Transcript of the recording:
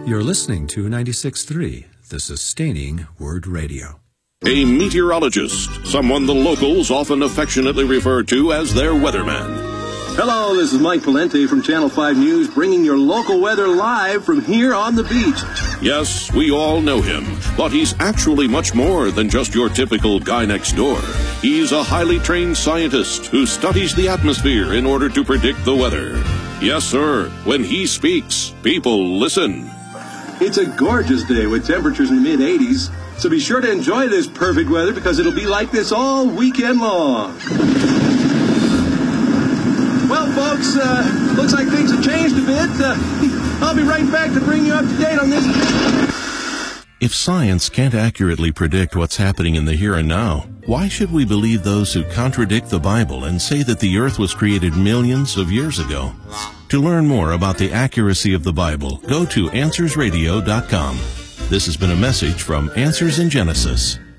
You're listening to 96.3, the Sustaining Word Radio. A meteorologist, someone the locals often affectionately refer to as their weatherman. Hello, this is Mike Valente from Channel 5 News, bringing your local weather live from here on the beach. Yes, we all know him, but he's actually much more than just your typical guy next door. He's a highly trained scientist who studies the atmosphere in order to predict the weather. Yes, sir, when he speaks, people listen. It's a gorgeous day with temperatures in the mid-80s, so be sure to enjoy this perfect weather because it'll be like this all weekend long. Well, folks, looks like things have changed a bit. I'll be right back to bring you up to date on this. If science can't accurately predict what's happening in the here and now, why should we believe those who contradict the Bible and say that the earth was created millions of years ago? To learn more about the accuracy of the Bible, go to AnswersRadio.com. This has been a message from Answers in Genesis.